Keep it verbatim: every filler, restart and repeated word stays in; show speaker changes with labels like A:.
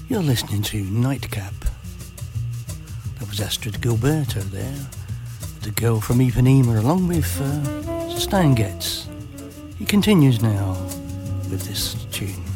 A: You're listening to Nightcap. That was Astrid Gilberto there, the girl from Ipanema, along with uh, Stan Getz. He continues now with this tune.